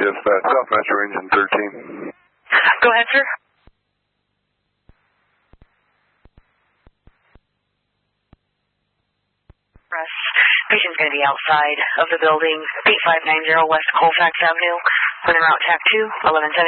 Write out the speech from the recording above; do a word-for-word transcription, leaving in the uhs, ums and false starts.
Dispatch, South Metro Engine thirteen. Go ahead, sir. Patient's going to be outside of the building, eight five nine zero West Colfax Avenue, running route T A C two, eleven seventy.